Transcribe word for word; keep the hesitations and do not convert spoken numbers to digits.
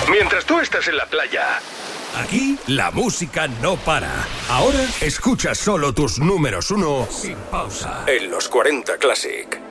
Mientras tú estás en la playa, aquí la música no para. Ahora escucha solo tus números uno sin pausa en los cuarenta Classic.